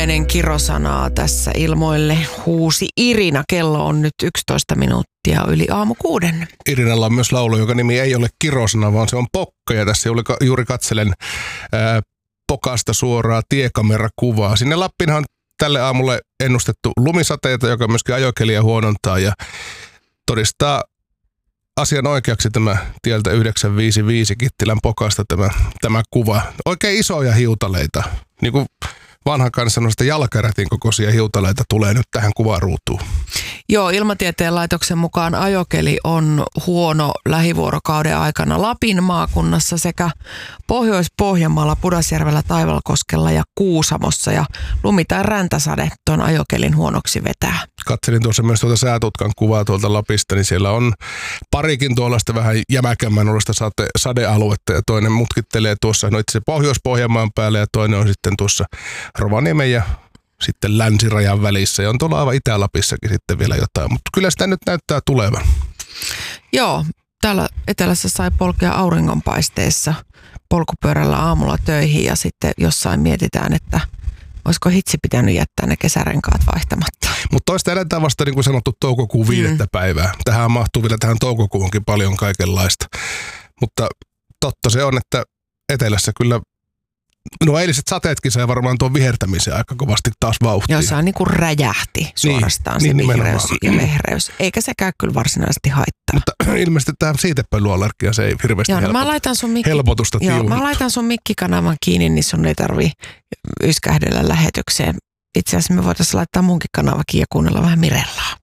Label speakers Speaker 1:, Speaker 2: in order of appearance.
Speaker 1: Ennen kirosanaa tässä ilmoille huusi Irina. Kello on nyt 11 minuuttia yli aamu 6.
Speaker 2: Irinalla on myös laulu, joka nimi ei ole kirosana, vaan se on Pokka. Ja tässä juuri katselen Pokasta suoraa tiekamerakuvaa. Sinne Lappiinhan on tälle aamulle ennustettu lumisateita, joka myöskin ajokeliä huonontaa ja todistaa asian oikeaksi tämä tieltä 955 Kittilän Pokasta tämä kuva. Oikein isoja hiutaleita, niin kuin vanhan kanssa sanoista jalkarätin kokoisia hiutaleita tulee nyt tähän kuvaruutuun.
Speaker 1: Joo, Ilmatieteen laitoksen mukaan ajokeli on huono lähivuorokauden aikana Lapin maakunnassa sekä Pohjois-Pohjanmaalla, Pudasjärvellä, Taivalkoskella ja Kuusamossa. Ja lumi tai räntäsade tuon ajokelin huonoksi vetää.
Speaker 2: Katselin tuossa myös tuota säätutkan kuvaa tuolta Lapista, niin siellä on parikin tuollaista vähän jämäkämmän olosta sadealuetta ja toinen mutkittelee tuossa itse Pohjois-Pohjanmaan päälle ja toinen on sitten tuossa Rovaniemen ja sitten länsirajan välissä ja on tuolla aivan Itä-Lapissakin sitten vielä jotain, mutta kyllä sitä nyt näyttää tulevan.
Speaker 1: Joo, täällä etelässä sai polkea auringonpaisteessa polkupyörällä aamulla töihin ja sitten jossain mietitään, että olisiko hitsi pitänyt jättää ne kesärenkaat vaihtamatta.
Speaker 2: Mutta toista eletään vasta niin kuin sanottu toukokuun 5. päivää. Tähän mahtuu vielä tähän toukokuunkin paljon kaikenlaista. Mutta totta se on, että etelässä kyllä nuo eiliset sateetkin sai varmaan tuon vihertämisen aika kovasti taas vauhtia.
Speaker 1: Joo, se niinku räjähti suorastaan se vihreys ja lehreys. Eikä sekään kyllä varsinaisesti haittaa.
Speaker 2: Mutta ilmeisesti tähän siitepölyallergia se ei hirveästi helpotusta tiuhut.
Speaker 1: Mä laitan sun mikkikanavan kiinni, niin sun ei tarvii yskähdellä lähetykseen. Itse asiassa me voitaisiin laittaa munkin kanava kiinni ja kuunnella vähän Mirellaa.